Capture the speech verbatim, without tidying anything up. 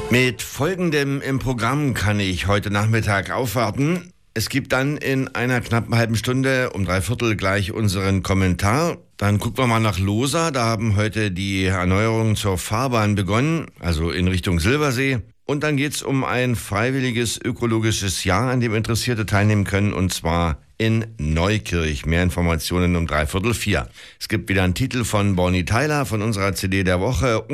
Mit Folgendem im Programm kann ich heute Nachmittag aufwarten. Es gibt dann in einer knappen halben Stunde um drei Viertel gleich unseren Kommentar. Dann gucken wir mal nach Losa. Da haben heute die Erneuerungen zur Fahrbahn begonnen, also in Richtung Silbersee. Und dann geht's um ein freiwilliges ökologisches Jahr, an dem Interessierte teilnehmen können, und zwar in Neukirch. Mehr Informationen um drei Viertel vier. Es gibt wieder einen Titel von Bonnie Tyler von unserer C D der Woche.